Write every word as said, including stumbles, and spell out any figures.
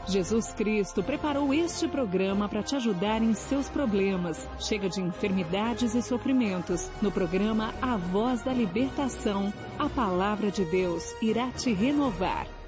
Jesus Cristo preparou este programa para te ajudar em seus problemas. Chega de enfermidades e sofrimentos. No programa A Voz da Libertação, a palavra de Deus irá te renovar.